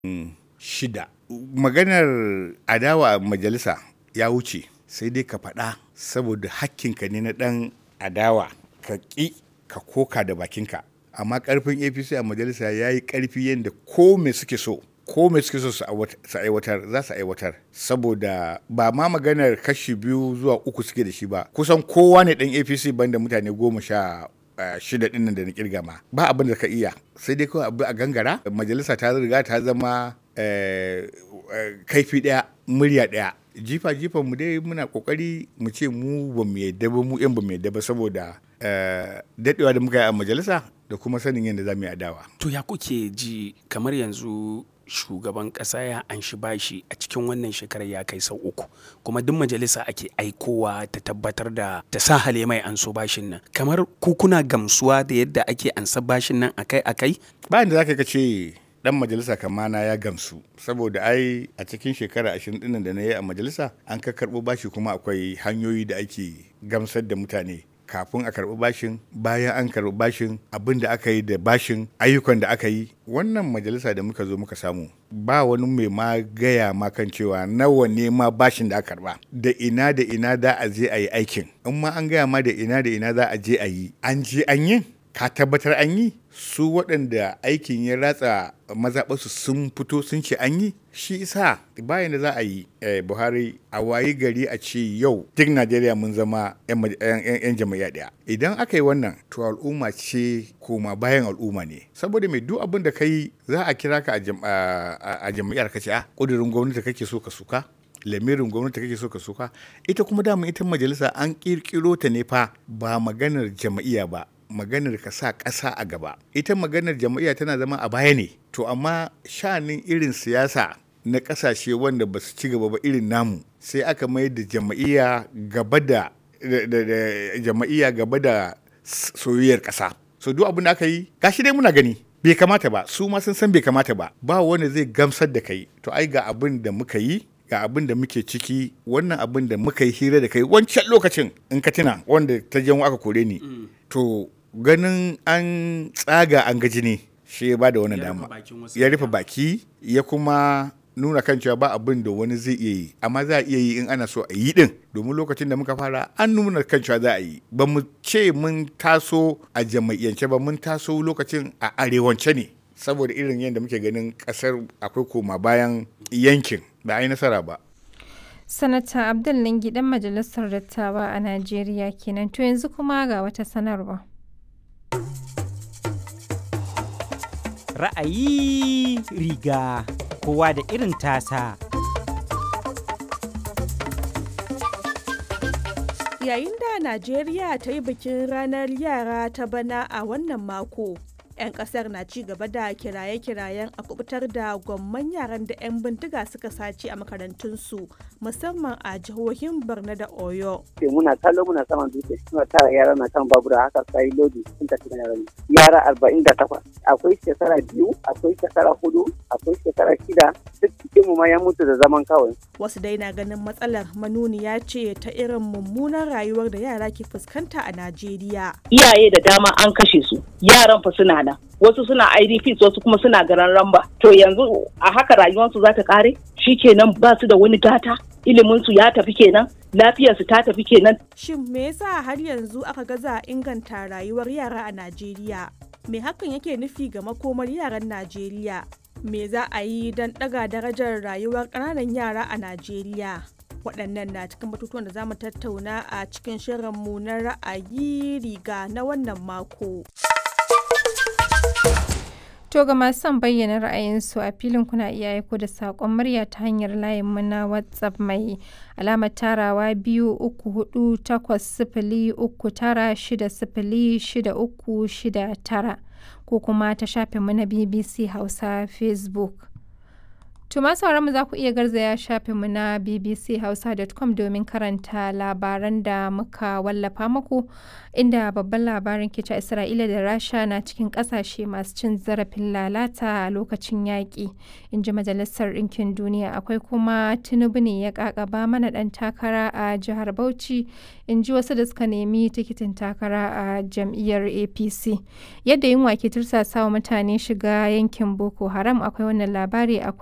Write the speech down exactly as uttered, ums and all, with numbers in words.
shida. Maganar adawa a majalisa ya wuce, sai dai ka faɗa saboda hakkinka ne na ɗan adawa ka ƙi ka koka da bakinka. Amma ƙarfin A P C a majalisa ya yi ƙarfi yadda ko me suke so ko me suke so su aiwatar za su aiwatar, saboda ba ma maganar kashi biyu zuwa uku suke da shi ba, kusan kowa ne ɗan A P C banda mutane goma sha shida ɗin nan da na kirga ma, ba abin da ka iya, sai dai kawai abu a gangara. Majalisa ta riga ta zama kaifi ɗaya murya ɗaya. Jifa jifan mu dai muna kokari mu ce mu ba mu yadda ba, mu yan ba mu yadda ba, saboda daɗewa da muka yi a majalisa da kuma sanin yadda za mu yi adawa. To ya kuke ji kamar yanzu shugaban ƙasa ya anshi bashi a cikin wannan shekarar ya kai sau uku, kuma duk majalisa ake aikowa ta tabbatar da ta sa hale mai anso bashin nan, kamar ku kuna gamsuwa da yadda ake ansa bashin nan akai akai? Bayan da zaka ce dan majalisa kamana ya gamsu, saboda ai a cikin shekara ashirin ɗin da na yi a majalisa an ka karɓo bashi, kuma akwai hanyoyi da ake gamsar da mutane kafin a karɓi bashin, bayan an karɓi bashin, abin da aka yi da bashin, ayyukan da aka yi. Wannan majalisa da muka zo muka samu ba wani mai ma gaya ma kan cewa nawa ne ma bashin da aka karɓa, da ina da ina za a je a yi aikin. In ma an gaya ma da ina da ina za a je a yi, an je an yi, ka tabbatar an yi. Su waɗanda aikin ya ratsa mazaɓarsu sun fito sun ce an yi. Shi isa bayan da za a yi Buhari a wayi gari a ce yau duk Najeriya mun zama 'yan jam'iyya ɗaya. Idan aka yi wannan, to al'umma ce koma bayan al'umma ne, saboda mai duk abin da ka yi za a kira ka a jam'iyyar ka ce a ƙudurin gwamnati kake so ka suka, lamirin gwamnati kake so ka suka. Ita kuma dama ita majalisa an ƙirƙiro ta ne fa ba maganar jam'iyya ba, maganar ka sa ƙasa a gaba. Ita maganar jam'iyya tana zama a baya ne. To amma sha'anin irin siyasa na ƙasashe wanda ba su ci gaba ba irin namu, sai aka mai da jam'iyya gaba da jam'iyya gaba da soyayyar ƙasa. So duk abin da aka yi gashi dai muna gani bai kamata ba, su ma sun san bai kamata ba, ba wanda zai gamsar da kai. To ai ga abin da muka yi, ga abin da muke ciki, wannan abin da muka yi hira da kai wancan lokacin in ka tuna, wanda ta janwo aka kore ni. To ganin an tsaga an gaji ne shi ya ba da wannan dama, ya rufe baki, ya kuma nuna kan cewa ba abin da wani zai iya yi, amma za a iya yi in ana so a yi din. Domin lokacin da muka fara an nuna kan cewa za a yi, ba mu ce mun taso a jama'iyyance ba, mun taso lokacin a arewance ne, saboda irin yadda muke ganin kasar akwai koma bayan yankin, ba a yi nasara ba. Sanata Abdul Lingi dan majalisar dattawa a Najeriya kenan. To yanzu kuma ga wata sanarwa. Ra'ayi riga kowa da irin tasa. Yayin da Najeriya ta yi bikin ranar yara ta bana a wannan mako, 'yan kasar na ci gaba da kiraye-kirayen a kubutar da gwamman yaran da 'yan bindiga suka sace a makarantunsu, musamman a jihohin Borno da Oyo. Muna kallo muna saman dutse suna tara yara na kan babura haka sai lodi sun tafi da yaran. Yara arba'in da takwas, akwai shekara biyu, akwai shekara hudu, akwai shekara shida, duk cikin mu ma ya mutu da zaman kawai. Wasu dai na ganin matsalar manuniya ce ta irin mummunan rayuwar da yara ke fuskanta a Najeriya. Iyaye da dama an kashe su, yaran fa suna nan. Wasu suna I D Ps, wasu kuma suna garan ramba. To yanzu a haka rayuwarsu za ta kare? Shikenan ba su da wani gata? Iliminsu ya tafi kenan? Lafiyarsu ta tafi kenan? Shin me yasa har yanzu aka gaza inganta rayuwar yara a Najeriya? Me hakan yake nufi ga makomar yaran Najeriya? Me za a yi don ɗaga darajar rayuwar ƙananan yara a Najeriya? Waɗannan na cikin batutuwan da za mu tattauna a cikin shirinmu na ra'ayi riga na wannan mako. To ga masu son bayyana ra'ayinsu a filin kuna iya aiko da saƙon murya ta hanyar layinmu na WhatsApp mai alamar tarawa biyu uku hudu takwas sifili uku tara shida sifili shida uku shida tara ko kuma ta shafinmu na B B C Hausa Facebook. To masu mu za ku iya garzaya shafinmu na b b c hausa dot com domin karanta labaran da muka wallafa muku, inda babban labarin ke cewa Isra'ila da Rasha na cikin kasashe masu cin zarafin lalata a lokacin yaƙi, in ji Majalisar Ɗinkin Duniya. Akwai kuma Tinubu ne ya ƙaƙaba mana ɗan takara a jihar Bauchi, in ji wasu da suka nemi tikitin takara a jam'iyyar A P C. Yadda yunwa ke tursasawa mutane shiga yankin Boko Haram, akwai wannan labari. Akwai